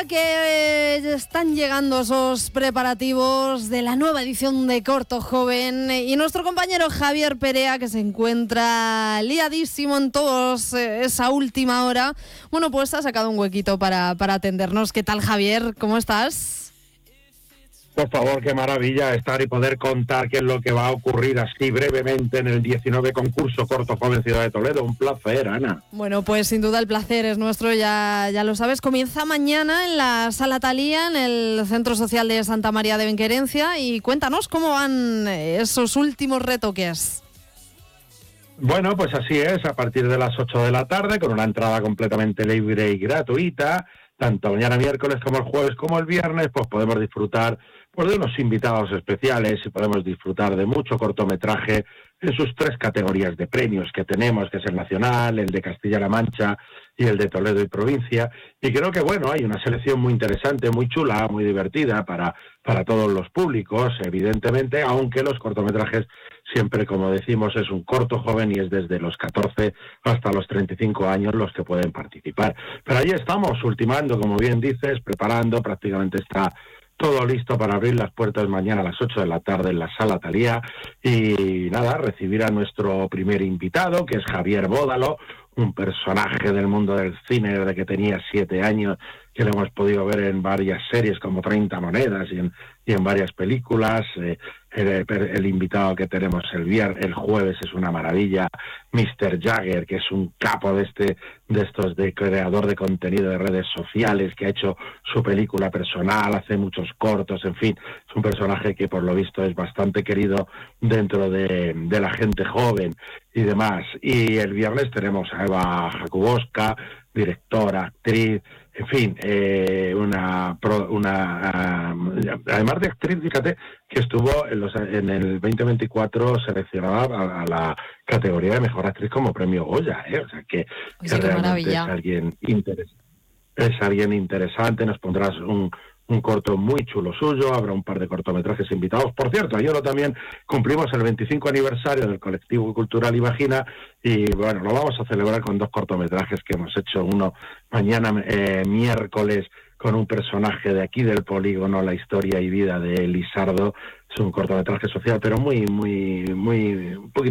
que están llegando esos preparativos de la nueva edición de Corto Joven y nuestro compañero Javier Perea, que se encuentra liadísimo en todos esa última hora, bueno, pues ha sacado un huequito para atendernos. ¿Qué tal, Javier? ¿Cómo estás? Por favor, qué maravilla estar y poder contar qué es lo que va a ocurrir así brevemente en el 19 concurso Corto Joven Ciudad de Toledo. Un placer, Ana. Bueno, pues sin duda el placer es nuestro, ya lo sabes. Comienza mañana en la Sala Talía, en el Centro Social de Santa María de Benquerencia. Y cuéntanos cómo van esos últimos retoques. Bueno, pues así es, a partir de las 8 de la tarde, con una entrada completamente libre y gratuita. Tanto mañana miércoles como el jueves como el viernes, pues podemos disfrutar de unos invitados especiales y podemos disfrutar de mucho cortometraje en sus 3 categorías de premios que tenemos, que es el nacional, el de Castilla-La Mancha y el de Toledo y provincia. Y creo que, bueno, hay una selección muy interesante, muy chula, muy divertida para todos los públicos, evidentemente, aunque los cortometrajes siempre, como decimos, es un corto joven y es desde los 14 hasta los 35 años los que pueden participar. Pero ahí estamos, ultimando, como bien dices, preparando, prácticamente está todo listo para abrir las puertas mañana a las 8 de la tarde en la Sala Talía y nada, recibir a nuestro primer invitado, que es Javier Bódalo, un personaje del mundo del cine desde que tenía 7 años, que lo hemos podido ver en varias series como 30 monedas y en varias películas. El invitado que tenemos el jueves es una maravilla, Mr. Jagger, que es un capo de creador de contenido de redes sociales, que ha hecho su película personal, hace muchos cortos, en fin, es un personaje que por lo visto es bastante querido dentro de la gente joven y demás. Y el viernes tenemos a Eva Jakubowska, directora, actriz, en fin, además de actriz, fíjate que estuvo en el 2024 seleccionada a la categoría de mejor actriz como premio Goya, o sea que realmente es alguien interesante. Nos pondrás un corto muy chulo suyo, habrá un par de cortometrajes invitados. Por cierto, ayer también cumplimos el 25 aniversario del colectivo cultural Imagina y bueno, lo vamos a celebrar con 2 cortometrajes que hemos hecho, uno mañana miércoles con un personaje de aquí del polígono, la historia y vida de Lisardo. Es un cortometraje social, pero muy un poquito